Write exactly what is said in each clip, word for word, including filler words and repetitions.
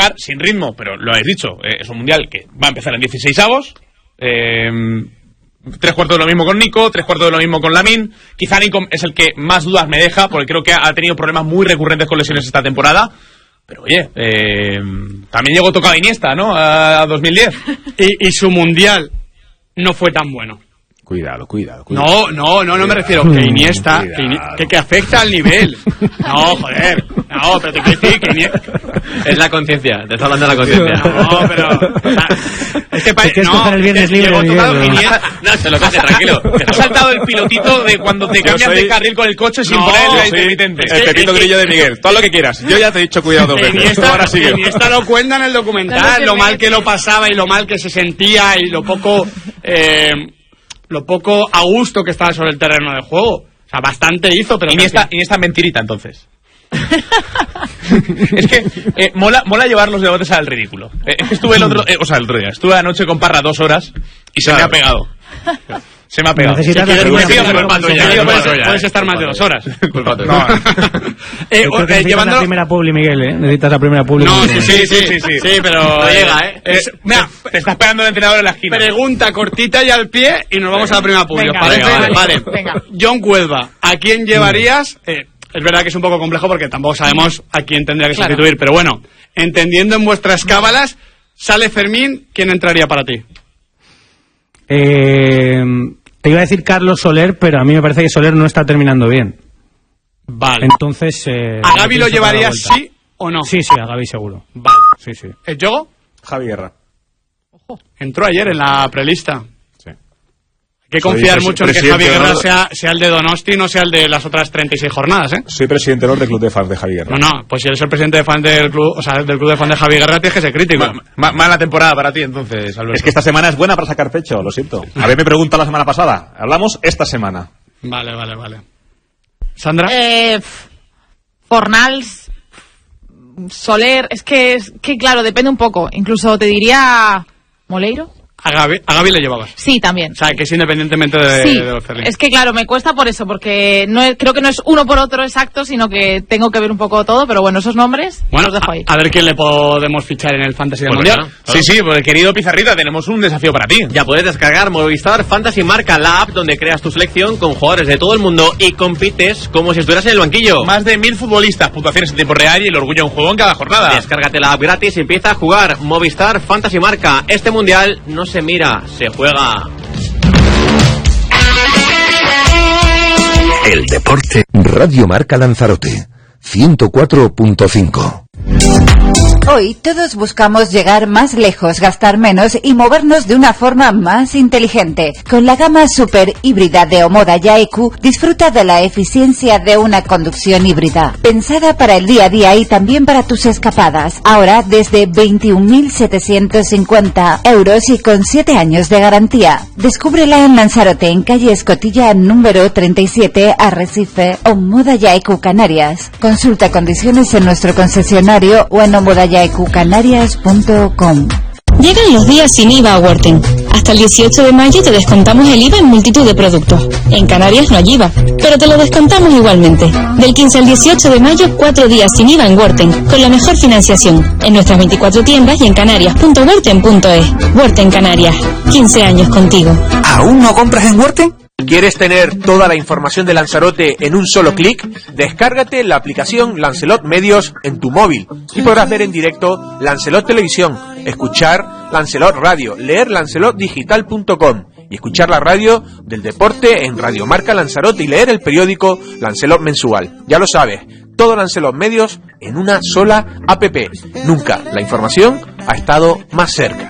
empezar sin ritmo, pero lo habéis dicho, eh, es un mundial que va a empezar en dieciséis avos. Eh, tres cuartos de lo mismo con Nico, tres cuartos de lo mismo con Lamine. Quizá Nico es el que más dudas me deja, porque creo que ha tenido problemas muy recurrentes con lesiones esta temporada. Pero oye, eh, también llegó tocado Iniesta, ¿no? A, a dos mil diez. Y, y su mundial no fue tan bueno. Cuidado, cuidado, cuidado. No, no, no, no me refiero que Iniesta, que, Ini- que, que afecta al nivel. No, joder. No, pero te quiero decir que Iniesta... Es la conciencia, te está hablando de la conciencia. No, pero... O sea, este país... que No, el viernes libre, llegó Miguel, tocado ¿no? Iniesta... No, se lo coge, tranquilo. Te ha saltado el pilotito de cuando te cambias soy- de carril con el coche sin No, poner la sí. intermitente. El pepito grillo de Miguel, todo lo que quieras. Yo ya te he dicho cuidado dos veces. Iniesta, Ahora sigue. Iniesta lo cuenta en el documental, lo mal que lo pasaba y lo mal que se sentía y lo poco... Eh, lo poco a gusto que estaba sobre el terreno de juego. O sea, bastante hizo, pero... Iniesta, Iniesta mentirita, entonces. Es que eh, mola, mola llevar los debates al ridículo. Eh, es que estuve el otro... Eh, o sea, el otro día. Estuve anoche con Parra dos horas y se Claro. me ha pegado. Se me ha pegado. Necesitas Si quieres, la me primera pido prueba, perdón, Si me quieres, pido puedes, perdón. puedes estar más de dos horas. Culpa tuya. No. Eh, Yo creo que eh, necesitas llevando... la primera publi, Miguel, ¿eh? Necesitas la primera publi. No, Miguel. sí, sí, sí, sí, sí, sí, pero... No llega, ¿eh? Es- mira, Te, te está esperando el entrenador en la esquina. pregunta cortita y al pie y nos vamos a la primera publi. ¿Os Venga, parece? venga, Vale. vale. Venga. John Cuelva, ¿a quién llevarías? Eh, es verdad que es un poco complejo porque tampoco sabemos a quién tendría que Claro. sustituir, pero bueno, entendiendo en vuestras cábalas, sale Fermín, ¿quién entraría para ti? Eh, te iba a decir Carlos Soler, pero a mí me parece que Soler no está terminando bien. Vale. Entonces... Eh, ¿A Gavi lo pienso para la llevarías vuelta. sí o no? Sí, sí, a Gavi seguro. Vale. Sí, sí. ¿El Yogo? Javi Guerra. Entró ayer en la prelista. Sí. Hay que Soy confiar presi- mucho en que presidente Javi Guerra honor- sea, sea el de Donosti y no sea el de las otras treinta y seis jornadas, ¿eh? Soy presidente honor del club de fans de Javi Guerra. No, no, pues si eres el presidente de fan del club, o sea, del club de fan de Javi Guerra, tienes que ser crítico. Ma- ma- mala temporada para ti, entonces, Alberto. Es que esta semana es buena para sacar pecho, lo siento. A ver, me pregunta la semana pasada. Hablamos esta semana. Vale, vale, vale. Sandra. Eh, pf, Fornals, Soler, es que, es que claro, depende un poco. Incluso te diría Moleiro. A Gavi, a Gavi le llevabas. Sí, también. O sea, que es independientemente de, Sí, de los Ferlín. es que claro, me cuesta por eso, porque no es- creo que no es uno por otro exacto, sino que tengo que ver un poco todo, pero bueno, esos nombres Bueno, los dejo ahí. a, a ver quién le podemos fichar en el Fantasy del Pues Mundial. venga. Sí, sí, pues querido Pizarrita, tenemos un desafío para ti. Ya puedes descargar Movistar Fantasy Marca, la app donde creas tu selección con jugadores de todo el mundo y compites como si estuvieras en el banquillo. Más de mil futbolistas, puntuaciones en tiempo real y el orgullo de un juego en cada jornada. Descárgate la app gratis y empieza a jugar Movistar Fantasy Marca. Este mundial no se mira, se juega. El deporte. Radio Marca Lanzarote. ciento cuatro punto cinco. Hoy todos buscamos llegar más lejos, gastar menos y movernos de una forma más inteligente. Con la gama super híbrida de Omoda Ya E Q, disfruta de la eficiencia de una conducción híbrida. Pensada para el día a día y también para tus escapadas. Ahora desde veintiún mil setecientos cincuenta euros y con siete años de garantía. Descúbrela en Lanzarote, en calle Escotilla número treinta y siete, Arrecife, Omoda Ya E Q Canarias. Consulta condiciones en nuestro concesionario o en omoda ya e cu canarias punto com. Llegan los días sin I V A a Worten. Hasta el dieciocho de mayo te descontamos el I V A en multitud de productos. En Canarias no hay I V A, pero te lo descontamos igualmente. Del quince al dieciocho de mayo, cuatro días sin I V A en Worten, con la mejor financiación. En nuestras veinticuatro tiendas y en canarias punto worten punto es. Worten Canarias, quince años contigo. ¿Aún no compras en Worten? ¿Quieres tener toda la información de Lanzarote en un solo clic? Descárgate la aplicación Lancelot Medios en tu móvil y podrás ver en directo Lancelot Televisión, escuchar Lancelot Radio, leer lancelot digital punto com y escuchar la radio del deporte en Radio Marca Lanzarote y leer el periódico Lancelot Mensual. Ya lo sabes, todo Lancelot Medios en una sola app. Nunca la información ha estado más cerca.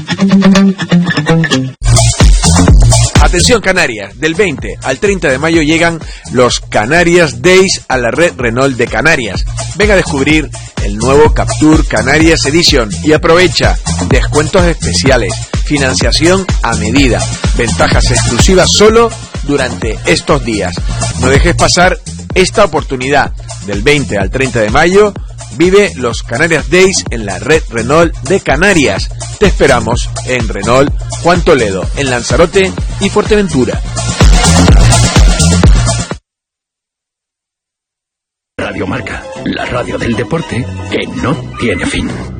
Atención Canarias, del veinte al treinta de mayo llegan los Canarias Days a la red Renault de Canarias. Ven a descubrir el nuevo Captur Canarias Edition y aprovecha descuentos especiales, financiación a medida, ventajas exclusivas solo durante estos días. No dejes pasar esta oportunidad. Del veinte al treinta de mayo vive los Canarias Days en la red Renault de Canarias. Te esperamos en Renault Juan Toledo, en Lanzarote y Fuerteventura. Radio Marca, la radio del deporte que no tiene fin.